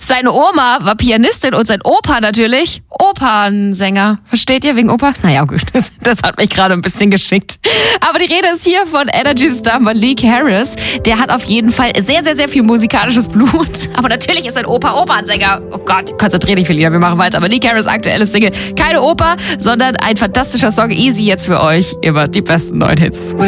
Seine Oma war Pianistin und sein Opa natürlich Opernsänger. Versteht ihr, wegen Oper? Naja, gut, das hat mich gerade ein bisschen geschickt. Aber die Rede ist hier von Energy-Star Malik Harris. Der hat auf jeden Fall sehr, sehr, sehr viel musikalisches Blut. Aber natürlich ist sein Opa Opernsänger. Oh Gott, konzentrier dich, Philia, wir machen weiter. Malik Harris aktuelles Single. Keine Oper, sondern ein fantastischer Song. Easy jetzt für euch. Immer die besten neuen Hits.